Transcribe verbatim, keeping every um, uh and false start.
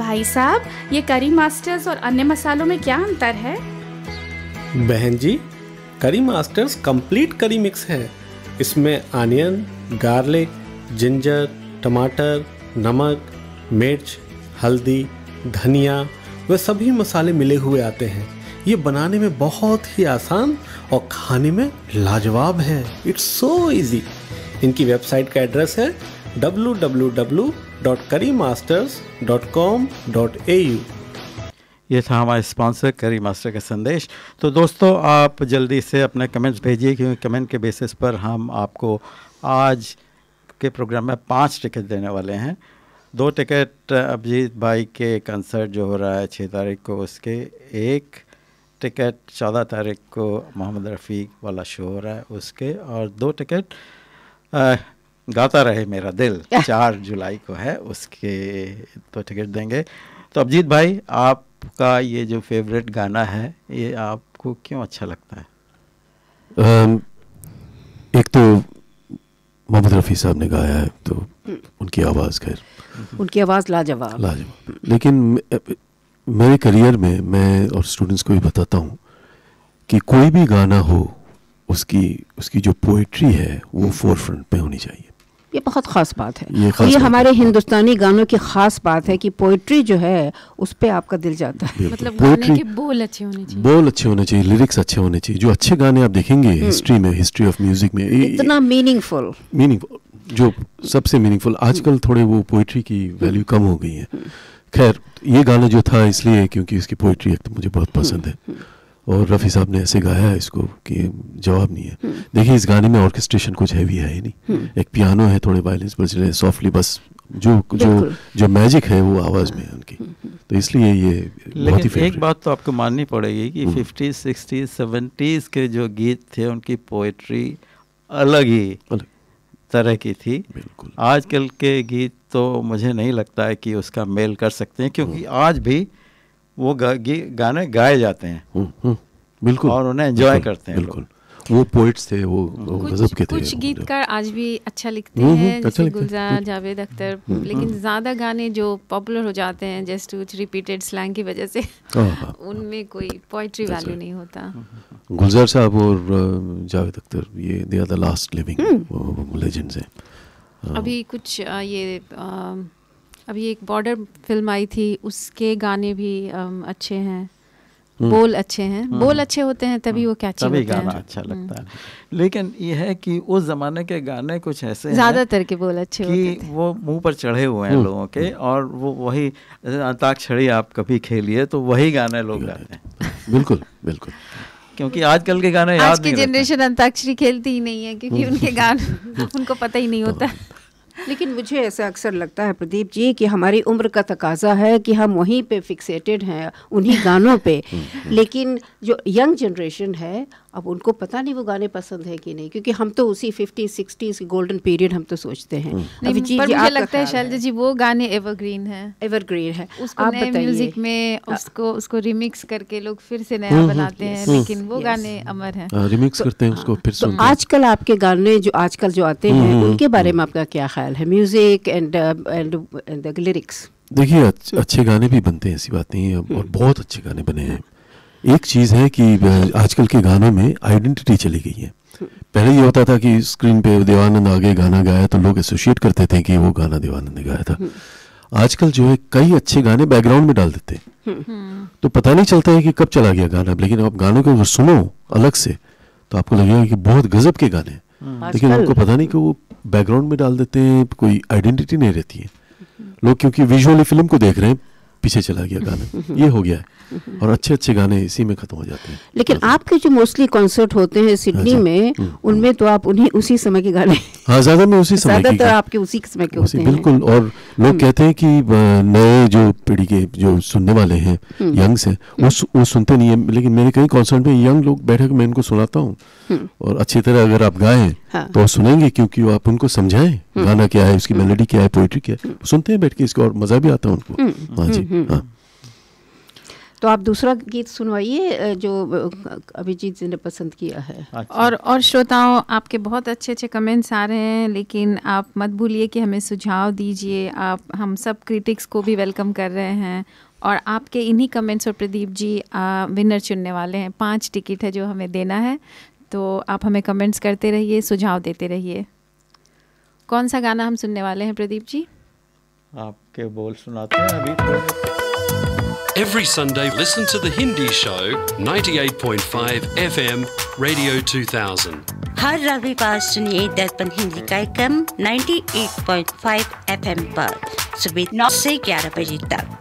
भाई साहब, ये करी मास्टर्स और अन्य मसालों में क्या अंतर है? बहन जी, करी मास्टर्स कंप्लीट करी मिक्स है। इसमें आनियन, गार्लिक, जिंजर, टमाटर, नमक, मिर्च, हल्दी, धनिया व सभी मसाले मिले हुए आते हैं। ये बनाने में बहुत ही आसान और खाने में लाजवाब है। It's so easy. इनकी वेबसाइट का एड्रेस है डब्ल्यू डब्ल्यू डब्ल्यू डॉट करी masters dot com dot A you. ये था हमारे स्पॉन्सर करी मास्टर का संदेश। तो दोस्तों, आप जल्दी से अपने कमेंट्स भेजिए, क्योंकि कमेंट के बेसिस पर हम आपको आज के प्रोग्राम में पांच टिकट देने वाले हैं। दो टिकट अभिजीत भाई के कंसर्ट जो हो रहा है छः तारीख को उसके, एक टिकट चौदह तारीख को मोहम्मद रफ़ी वाला शो हो रहा है उसके, और दो टिकट आ, गाता रहे मेरा दिल चार जुलाई को है उसके, दो टिकट देंगे। तो अभिजीत भाई, आपका ये जो फेवरेट गाना है ये आपको क्यों अच्छा लगता है? um, एक तो मोहम्मद रफ़ी साहब ने गाया है, तो उनकी आवाज़, खैर उनकी आवाज़ लाजवाब लाजवाब। लेकिन मेरे करियर में मैं और स्टूडेंट्स को भी बताता हूँ कि कोई भी गाना हो, उसकी उसकी जो पोइट्री है वो फोर फ्रंट पे होनी चाहिए। ये बहुत ख़ास बात है। ये, ये हमारे हिंदुस्तानी गानों की ख़ास बात है कि पोइट्री जो है उस पे आपका दिल जाता है। मतलब गाने के बोल अच्छे होने चाहिए, बोल अच्छे होने चाहिए, लिरिक्स अच्छे होने चाहिए। जो अच्छे गाने आप देखेंगे हिस्ट्री में, हिस्ट्री ऑफ म्यूजिक में, इतना मीनिंगफुल मीनिंगफुल जो सबसे मीनिंगफुल। आजकल थोड़े वो पोइट्री की वैल्यू कम हो गई है। खैर, ये गाना जो था इसलिए क्योंकि इसकी पोइट्री एक तो मुझे बहुत पसंद है, और रफ़ी साहब ने ऐसे गाया है इसको कि जवाब नहीं है। देखिए, इस गाने में ऑर्केस्ट्रेशन कुछ हैवी है ही नहीं, एक पियानो है, थोड़े वायलिन्स बज रहे हैं सॉफ्टली, बस जो जो जो मैजिक है वो आवाज़ में है उनकी। तो इसलिए ये बहुत ही फेवरेट। एक बात तो आपको माननी पड़ेगी कि फिफ्टीज़ सिक्सटीज़ सेवेंटीज़ के जो गीत थे उनकी पोइट्री अलग ही अलग तरह की थी। बिल्कुल। आजकल के गीत तो मुझे नहीं लगता है कि उसका मेल कर सकते हैं, क्योंकि आज भी वो गा, गाने गाए जाते हैं। हुँ, हुँ, बिल्कुल, और उन्हें एंजॉय करते हैं। बिल्कुल, वो पोइट्स थे, वो गजब के थे। कुछ गीतकार आज भी अच्छा लिखते हैं, जैसे गुलजार, जावेद अख्तर, लेकिन ज़्यादा गाने जो पॉपुलर हो जाते हैं जस्ट कुछ रिपीटेड स्लैंग की वजह से उनमें कोई पोइट्री वैल्यू नहीं होता। गुलजार साहब और जावेद अख्तर, ये they are the last living legends हैं। अभी कुछ ये अभी एक बॉर्डर फिल्म आई थी, उसके गाने भी अच्छे हैं, बोल अच्छे हैं। बोल अच्छे होते हैं तभी वो कैची होते हैं, तभी गाना अच्छा लगता है। लेकिन ये है कि उस जमाने के गाने कुछ ऐसे ज्यादातर के बोल अच्छे होते थे, कि वो मुंह पर चढ़े हुए हैं लोगों के, और वो वही अंताक्षरी आप कभी खेलिए तो वही गाने लोग गाते हैं। बिल्कुल बिल्कुल, क्योंकि आजकल के गाने याद आज की जनरेशन अंताक्षरी खेलती ही नहीं है, क्योंकि उनके गाने उनको पता ही नहीं होता। लेकिन मुझे ऐसा अक्सर लगता है प्रदीप जी कि हमारी उम्र का तकाजा है कि हम वहीं पे फिक्सेटेड हैं, उन्हीं गानों पे। लेकिन जो यंग जनरेशन है, अब उनको पता नहीं वो गाने पसंद है कि नहीं, क्योंकि हम तो उसी फिफ्टी सिक्सटीज़ की गोल्डन पीरियड हम तो सोचते हैं। नहीं, जी, पर जी, मुझे लगता है शैलजा जी वो गाने एवरग्रीन है, एवरग्रीन है। उसको नए म्यूजिक में उसको उसको रिमिक्स करके लोग फिर से नया बनाते हैं, लेकिन वो गाने अमर हैं, रिमिक्स करते हैं उसको फिर सुनते हैं। आजकल आपके गाने जो आजकल जो आते हैं उनके बारे में आपका क्या ख्याल है, music and and the lyrics? देखिए, अच्छे गाने भी बनते हैं, ऐसी बात नहीं है, और बहुत अच्छे गाने बने हैं। एक चीज़ है कि आजकल के गानों में आइडेंटिटी चली गई है। पहले ये होता था कि स्क्रीन पे देवानंद आगे गाना गाया तो लोग एसोसिएट करते थे कि वो गाना देवानंद ने गाया था। आजकल जो है कई अच्छे गाने बैकग्राउंड में डाल देते हैं, तो पता नहीं चलता है कि कब चला गया गाना। लेकिन आप गानों को अगर सुनो अलग से तो आपको लगेगा कि बहुत गजब के गाने, लेकिन आपको पता नहीं कि वो बैकग्राउंड में डाल देते हैं, कोई आइडेंटिटी नहीं रहती है। लोग क्योंकि विजुअली फिल्म को देख रहे हैं, पीछे चला गया गाना, ये हो गया है, और अच्छे अच्छे गाने इसी में खत्म हो जाते हैं। लेकिन आपके जो मोस्टली कॉन्सर्ट होते हैं सिडनी में, उनमें तो आप उन्हीं उसी समय के गाने, हाँ ज़्यादा में उसी समय ज़्यादातर आपके उसी समय के होते हैं। बिल्कुल, और लोग कहते हैं कि नए जो पीढ़ी के जो सुनने वाले हैं, यंग्स हैं, वो वो सुनते नहीं है। लेकिन मेरे कई कॉन्सर्ट में यंग लोग बैठे, मैं इनको सुनाता हूँ, और अच्छी तरह अगर आप गाएं तो सुनेंगे, क्योंकि आप उनको समझाएं गाना क्या है, उसकी मेलोडी क्या है, पोइट्री क्या है, सुनते हैं बैठ के इसको, और मज़ा भी आता है उनको। हाँ जी, हाँ। तो आप दूसरा गीत सुनवाइए जो अभिजीत जी ने पसंद किया है। अच्छा। और और श्रोताओं, आपके बहुत अच्छे अच्छे कमेंट्स आ रहे हैं, लेकिन आप मत भूलिए कि हमें सुझाव दीजिए। आप हम सब क्रिटिक्स को भी वेलकम कर रहे हैं, और आपके इन्हीं कमेंट्स और प्रदीप जी आ, विनर चुनने वाले हैं। पांच टिकट है जो हमें देना है, तो आप हमें कमेंट्स करते रहिए, सुझाव देते रहिए। कौन सा गाना हम सुनने वाले हैं प्रदीप जी? आपके बोल सुनाते हैं अभी तो। Every Sunday, listen to the Hindi show ninety-eight point five F M Radio two thousand. हर रविवार सुनिए दर्पण हिंदी कार्यक्रम अट्ठानवे पॉइंट पाँच एफ एम पर सुबह नौ से ग्यारह बजे तक।